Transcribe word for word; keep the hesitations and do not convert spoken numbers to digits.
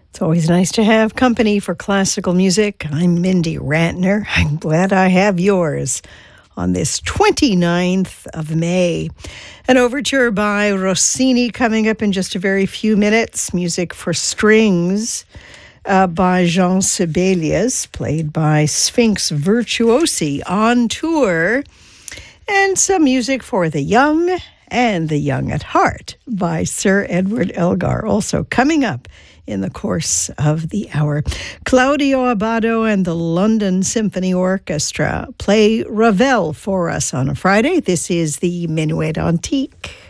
It's always nice to have company for classical music. I'm Mindy Rantner. I'm glad I have yours on this twenty-ninth of May. An overture by Rossini coming up in just a very few minutes. Music for strings uh, by Jean Sibelius, played by Sphinx Virtuosi on tour. And some music for the young and the young at heart by Sir Edward Elgar, also coming up in the course of the hour. Claudio Abbado and the London Symphony Orchestra play Ravel for us on a Friday. This is the Minuet Antique.